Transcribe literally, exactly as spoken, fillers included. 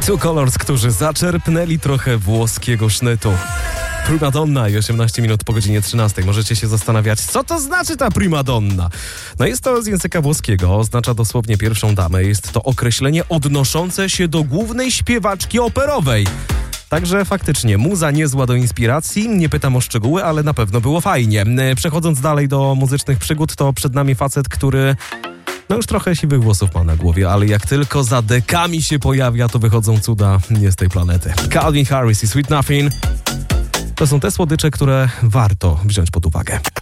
Two Colors, którzy zaczerpnęli trochę włoskiego sznytu. Primadonna i osiemnaście minut po godzinie trzynastej. Możecie się zastanawiać, co to znaczy ta primadonna? No jest to z języka włoskiego, oznacza dosłownie pierwszą damę. Jest to określenie odnoszące się do głównej śpiewaczki operowej. Także faktycznie, muza niezła do inspiracji, nie pytam o szczegóły, ale na pewno było fajnie. Przechodząc dalej do muzycznych przygód, to przed nami facet, który no już trochę siwych włosów ma na głowie, ale jak tylko za dekami się pojawia, to wychodzą cuda nie z tej planety. Calvin Harris i Sweet Nothing to są te słodycze, które warto wziąć pod uwagę.